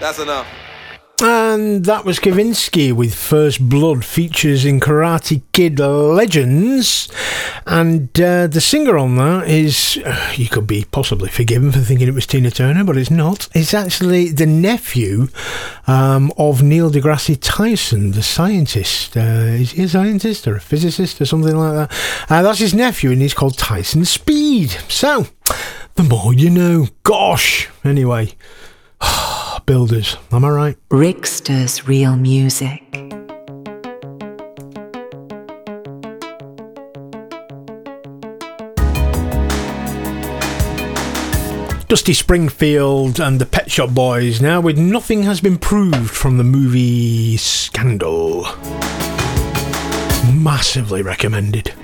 That's enough. And that was Kavinsky with First Blood, features in Karate Kid Legends. And the singer on that is, you could be possibly forgiven for thinking it was Tina Turner, but it's not. It's actually the nephew of Neil deGrasse Tyson, the scientist. Is he a scientist or a physicist or something like that? That's his nephew, and he's called Tyson Speed. So, the more you know. Gosh. Anyway. Builders, am I right? Rickster's Real Music. Dusty Springfield and the Pet Shop Boys now with Nothing Has Been Proved from the movie Scandal. Massively recommended.